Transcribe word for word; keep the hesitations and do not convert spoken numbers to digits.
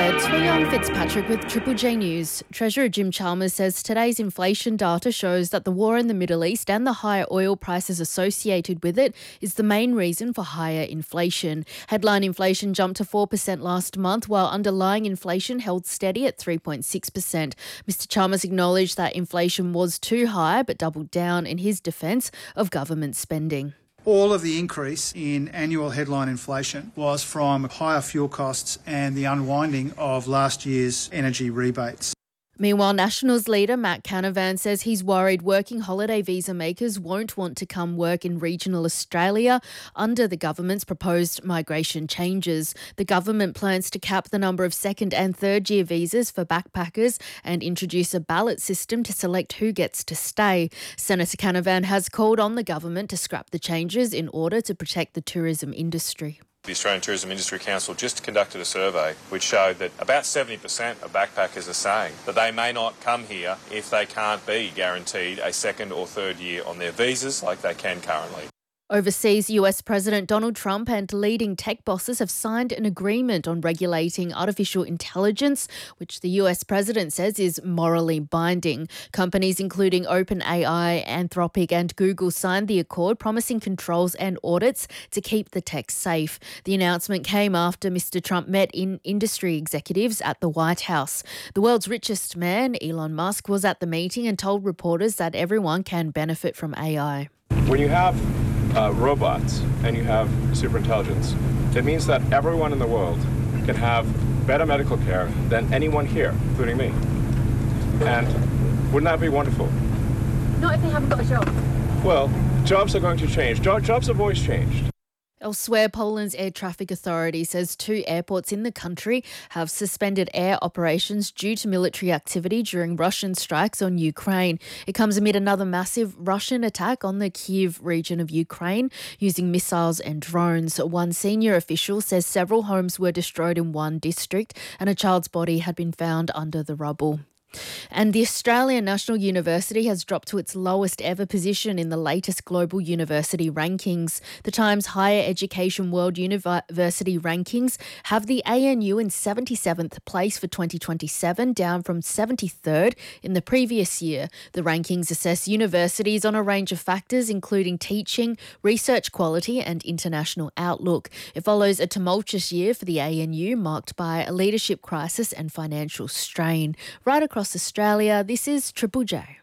it's Leon Fitzpatrick with Triple J News. Treasurer Jim Chalmers says today's inflation data shows that the war in the Middle East and the higher oil prices associated with it is the main reason for higher inflation. Headline inflation jumped to four percent last month, while underlying inflation held steady at three point six percent. Mister Chalmers acknowledged that inflation was too high, but doubled down in his defence of government spending. All of the increase in annual headline inflation was from higher fuel costs and the unwinding of last year's energy rebates. Meanwhile, Nationals leader Matt Canavan says he's worried working holiday visa makers won't want to come work in regional Australia under the government's proposed migration changes. The government plans to cap the number of second and third year visas for backpackers and introduce a ballot system to select who gets to stay. Senator Canavan has called on the government to scrap the changes in order to protect the tourism industry. The Australian Tourism Industry Council just conducted a survey which showed that about seventy percent of backpackers are saying that they may not come here if they can't be guaranteed a second or third year on their visas like they can currently. Overseas, U S President Donald Trump and leading tech bosses have signed an agreement on regulating artificial intelligence, which the U S president says is morally binding. Companies including OpenAI, Anthropic and Google signed the accord, promising controls and audits to keep the tech safe. The announcement came after Mister Trump met in industry executives at the White House. The world's richest man, Elon Musk, was at the meeting and told reporters that everyone can benefit from A I. When you have Uh, robots and you have superintelligence, it means that everyone in the world can have better medical care than anyone here, including me. And wouldn't that be wonderful? Not if they haven't got a job. Well, jobs are going to change. Jo- jobs have always changed. Elsewhere, Poland's air traffic authority says two airports in the country have suspended air operations due to military activity during Russian strikes on Ukraine. It comes amid another massive Russian attack on the Kyiv region of Ukraine using missiles and drones. One senior official says several homes were destroyed in one district and a child's body had been found under the rubble. And the Australian National University has dropped to its lowest ever position in the latest global university rankings. The Times Higher Education World University Rankings have the A N U in seventy-seventh place for twenty twenty-seven, down from seventy-third in the previous year. The rankings assess universities on a range of factors, including teaching, research quality and international outlook. It follows a tumultuous year for the A N U, marked by a leadership crisis and financial strain. Right across Australia, this is Triple J.